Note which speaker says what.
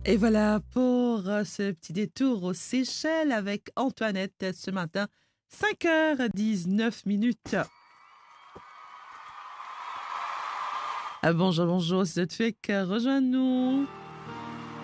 Speaker 1: Et voilà pour ce petit détour aux Seychelles avec Antoinette ce matin, 5h19. Bonjour, bonjour, c'est fait que rejoins-nous.